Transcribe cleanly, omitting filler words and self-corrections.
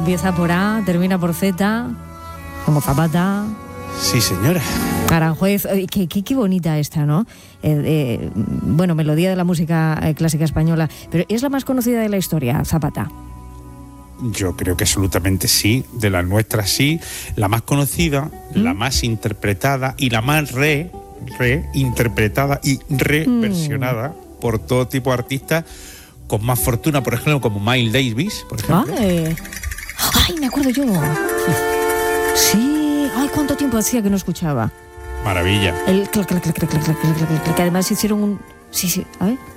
empieza por A, termina por Z, como Zapata. Sí, señora. Aranjuez, qué bonita esta, ¿no? Bueno, melodía de la música clásica española, pero ¿es la más conocida de la historia, Zapata? Yo creo que absolutamente sí, de las nuestras sí, la más conocida, la más interpretada y la más reinterpretada y reversionada por todo tipo de artistas con más fortuna, por ejemplo, como Miles Davis, por ejemplo. ¡Ay, me acuerdo yo! Sí, ¡ay, cuánto tiempo hacía que no escuchaba! Maravilla. El clac, clac, clac, clac, clac, clac, clac, clac, que además hicieron un... Sí, a ver...